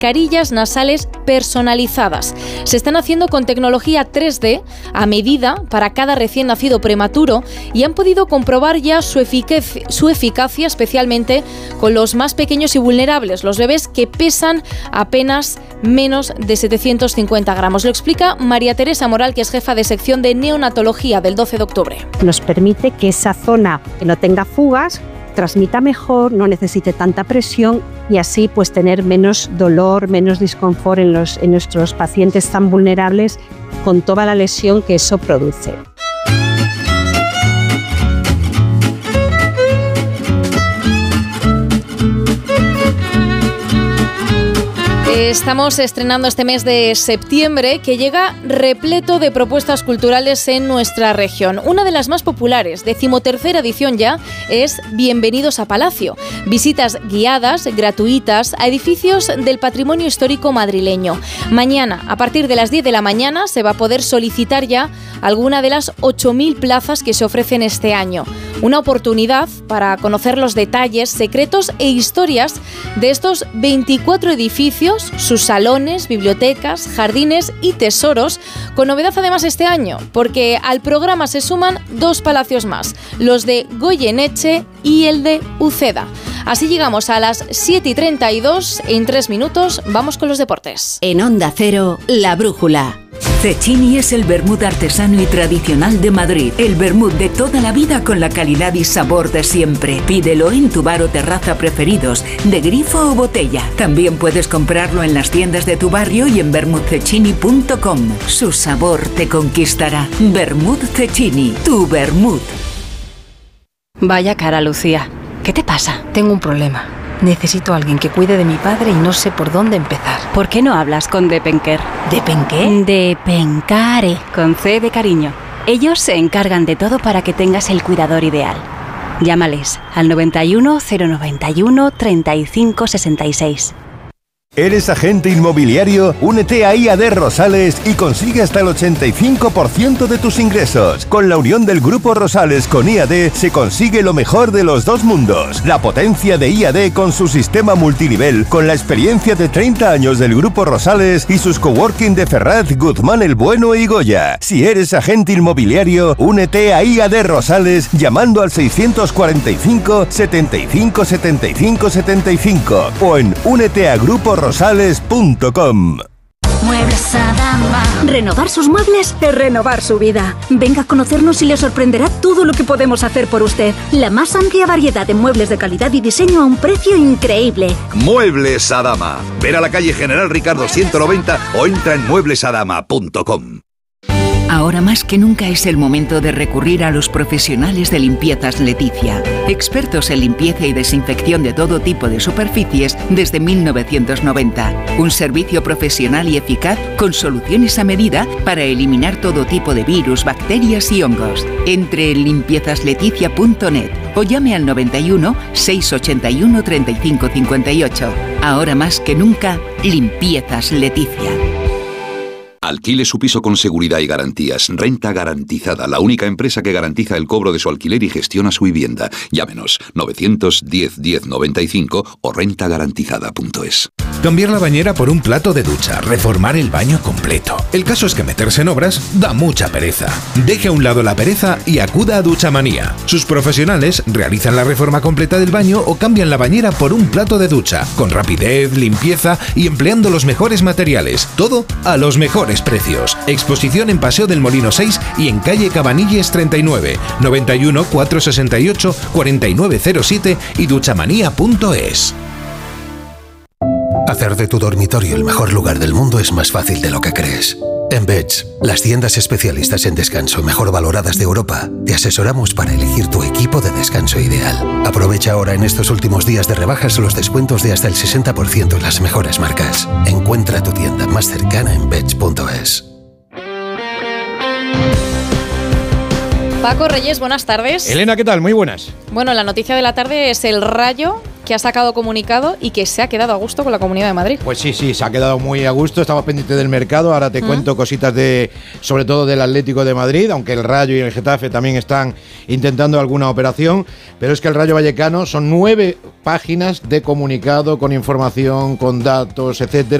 mascarillas nasales personalizadas. Se están haciendo con tecnología 3D a medida para cada recién nacido prematuro y han podido comprobar ya su eficacia, especialmente con los más pequeños y vulnerables, los bebés que pesan apenas menos de 750 gramos. Lo explica María Teresa Moral, que es jefa de sección de neonatología del 12 de octubre. Nos permite que esa zona que no tenga fugas transmita mejor, no necesite tanta presión y así pues tener menos dolor, menos disconfort en nuestros pacientes tan vulnerables con toda la lesión que eso produce. Estamos estrenando este mes de septiembre que llega repleto de propuestas culturales en nuestra región. Una de las más populares, 13ª edición ya, es Bienvenidos a Palacio. Visitas guiadas, gratuitas, a edificios del patrimonio histórico madrileño. Mañana, a partir de las 10 de la mañana, se va a poder solicitar ya alguna de las 8.000 plazas que se ofrecen este año. Una oportunidad para conocer los detalles, secretos e historias de estos 24 edificios, sus salones, bibliotecas, jardines y tesoros, con novedad además este año, porque al programa se suman 2 palacios más, los de Goyeneche y el de Uceda. Así llegamos a las 7:32, en 3 minutos vamos con los deportes. En Onda Cero, La Brújula. Cecchini es el vermut artesano y tradicional de Madrid. El vermut de toda la vida con la calidad y sabor de siempre. Pídelo en tu bar o terraza preferidos, de grifo o botella. También puedes comprarlo en las tiendas de tu barrio y en vermutcecchini.com. Su sabor te conquistará. Vermut Cecchini, tu vermut. Vaya cara, Lucía. ¿Qué te pasa? Tengo un problema. Necesito a alguien que cuide de mi padre y no sé por dónde empezar. ¿Por qué no hablas con Depenker? ¿Depenqué? Depencare, con C de cariño. Ellos se encargan de todo para que tengas el cuidador ideal. Llámales al 91 091 35 66. ¿Eres agente inmobiliario? Únete a IAD Rosales y consigue hasta el 85% de tus ingresos. Con la unión del Grupo Rosales con IAD se consigue lo mejor de los dos mundos. La potencia de IAD con su sistema multinivel, con la experiencia de 30 años del Grupo Rosales y sus coworking de Ferraz, Guzmán el Bueno y Goya. Si eres agente inmobiliario, únete a IAD Rosales llamando al 645 75 75 75 o en úneteagruporoSales.com. Muebles Adama. Renovar sus muebles es renovar su vida. Venga a conocernos y le sorprenderá todo lo que podemos hacer por usted. La más amplia variedad de muebles de calidad y diseño a un precio increíble. Muebles Adama. Ver a la calle General Ricardo 190 o entra en mueblesadama.com. Ahora más que nunca es el momento de recurrir a los profesionales de Limpiezas Leticia. Expertos en limpieza y desinfección de todo tipo de superficies desde 1990. Un servicio profesional y eficaz con soluciones a medida para eliminar todo tipo de virus, bacterias y hongos. Entre en limpiezasLeticia.net o llame al 91 681 35 58. Ahora más que nunca, Limpiezas Leticia. Alquile su piso con seguridad y garantías. Renta Garantizada, la única empresa que garantiza el cobro de su alquiler y gestiona su vivienda. Llámenos 910 10 95 o rentagarantizada.es. Cambiar la bañera por un plato de ducha, reformar el baño completo. El caso es que meterse en obras da mucha pereza. Deje a un lado la pereza y acuda a Duchamanía. Sus profesionales realizan la reforma completa del baño o cambian la bañera por un plato de ducha, con rapidez, limpieza y empleando los mejores materiales. Todo a los mejores precios. Exposición en Paseo del Molino 6 y en calle Cabanilles 39, 91 468 4907 y duchamanía.es. Hacer de tu dormitorio el mejor lugar del mundo es más fácil de lo que crees. En Beds, las tiendas especialistas en descanso mejor valoradas de Europa, te asesoramos para elegir tu equipo de descanso ideal. Aprovecha ahora en estos últimos días de rebajas los descuentos de hasta el 60% en las mejores marcas. Encuentra tu tienda más cercana en beds.es. Paco Reyes, buenas tardes. Elena, ¿qué tal? Muy buenas. Bueno, la noticia de la tarde es el Rayo que ha sacado comunicado y que se ha quedado a gusto con la Comunidad de Madrid. Pues sí, se ha quedado muy a gusto, estaba pendiente del mercado, ahora te cuento cositas sobre todo del Atlético de Madrid, aunque el Rayo y el Getafe también están intentando alguna operación, pero es que el Rayo Vallecano son 9 páginas de comunicado con información, con datos, etcétera.